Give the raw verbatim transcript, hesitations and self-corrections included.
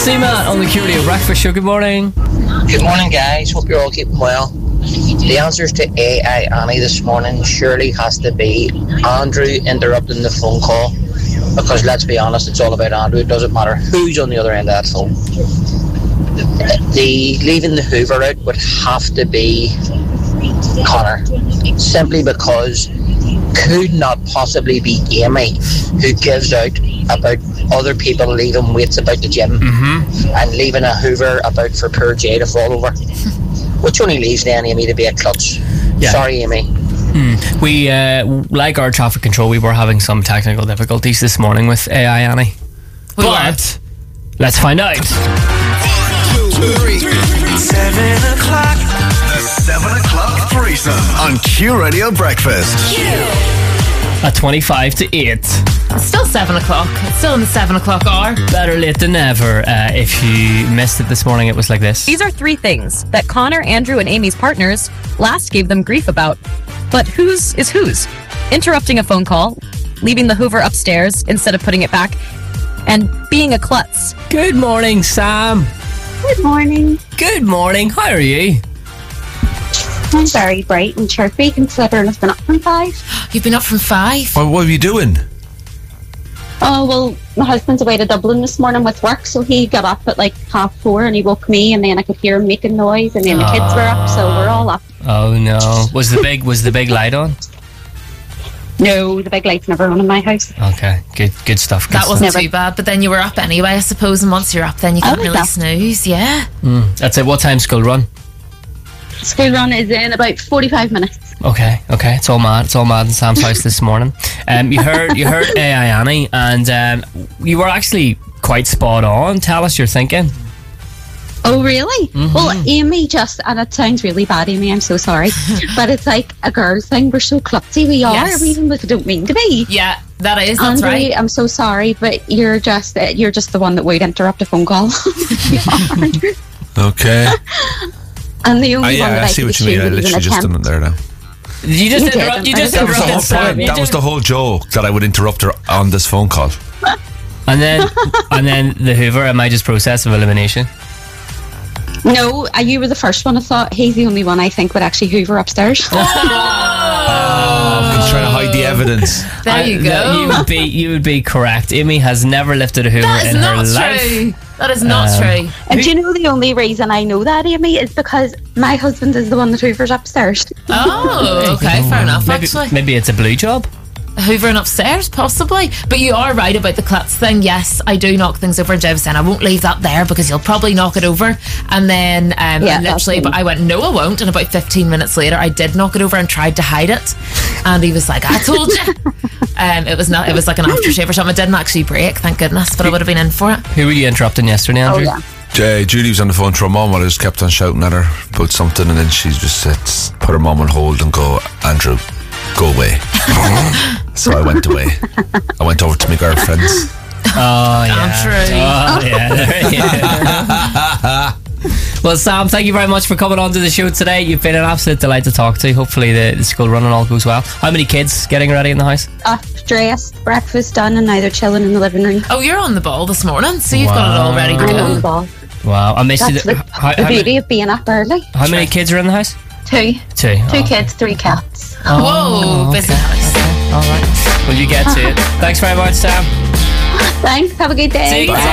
Seaman on the Q Radio Breakfast Show. Good morning. Good morning, guys. Hope you're all keeping well. The answers to A I Annie this morning surely has to be Andrew interrupting the phone call, because let's be honest, it's all about Andrew. It doesn't matter who's on the other end of that phone. The leaving the Hoover out would have to be Connor, simply because could not possibly be Amy who gives out about other people leaving weights about the gym mm-hmm. and leaving a Hoover about for poor Jay to fall over, which only leaves then Amy to be a klutz. Yeah. Sorry, Amy. Mm. We, uh, like our traffic control, we were having some technical difficulties this morning with A I Annie. We but were. Let's find out. One, two, three, three. Seven o'clock. The seven o'clock threesome on Q Radio Breakfast. Q. At twenty-five to eight. It's still seven o'clock. It's still in the seven o'clock hour. Better late than never. Uh, if you missed it this morning, it was like this. These are three things that Connor, Andrew, and Amy's partners last gave them grief about. But whose is whose? Interrupting a phone call, leaving the Hoover upstairs instead of putting it back, and being a klutz. Good morning, Sam. Good morning. Good morning. How are you? I'm very bright and chirpy, considering I've been up from five. You've been up from five? Well, what were you doing? Oh, well, my husband's away to Dublin this morning with work, so he got up at like half four and he woke me, and then I could hear him making noise, and then the oh. kids were up, so we're all up. Oh no. Was the big was the big light on? No, the big light's never on in my house. Okay, good good stuff. Good that stuff. wasn't never. Too bad, but then you were up anyway, I suppose, and once you're up then you can't really that. snooze, yeah. Mm, that's it. What time school run? School run is in about forty-five minutes. Okay, okay, it's all mad. It's all mad in Sam's house this morning. Um, you heard, you heard A I Annie, and um, you were actually quite spot on. Tell us your thinking. Oh, really? Mm-hmm. Well, Amy just, and it sounds really bad, Amy, I'm so sorry, but it's like a girl thing. We're so klutzy, we are, yes. even if we don't mean to be. Yeah, that is, that's Andrew, right. I'm so sorry, but you're just, uh, you're just the one that would interrupt a phone call. Okay. And the only uh, yeah, one that I, I see what you mean. I literally just done it there now. You just you interrupt. You just that was the whole Sam. point. That was the whole joke, that I would interrupt her on this phone call. And then, and then the Hoover. Am I just process of elimination? No, uh, you were the first one. I thought he's the only one I think would actually Hoover upstairs. Oh, I'm trying to hide the evidence. There I, you go. No, you would be, you would be correct. Amy has never lifted a Hoover that is in not her true. life. That is not um, true. And do you know the only reason I know that, Amy, is because my husband is the one that Hoovers upstairs. Oh, okay, fair enough. Maybe, actually, maybe it's a blue job. Hoovering upstairs, possibly. But you are right about the klutz thing. Yes, I do knock things over, and Jay was saying I won't leave that there because you'll probably knock it over. And then um, yeah, literally, but I went, no, I won't. And about fifteen minutes later, I did knock it over and tried to hide it. And he was like, I told you. um, it was not. It was like an aftershave or something. It didn't actually break, thank goodness. But I would have been in for it. Who were you interrupting yesterday, Andrew? Oh, yeah. Jay, Judy was on the phone to her mum while I just kept on shouting at her about something, and then she just said, put her mum on hold and go, Andrew, go away. So I went away. I went over to my girlfriend's. Oh, yeah. Andrew. Oh, yeah. yeah. Well, Sam, thank you very much for coming on to the show today. You've been an absolute delight to talk to. Hopefully the, the school run and all goes well. How many kids getting ready in the house? Uh, dressed, breakfast done, and now they're chilling in the living room. Oh, you're on the ball this morning, so you've wow. got it all ready to I'm go. on the ball. Wow, I missed That's you. the, how, the how beauty many, of being up early. How many kids are in the house? Two. Two. Two oh. kids, three cats. Oh, Whoa, busy okay. house. Okay. All right. Well, you get to it. Thanks very much, Sam. Thanks. Have a good day. See you.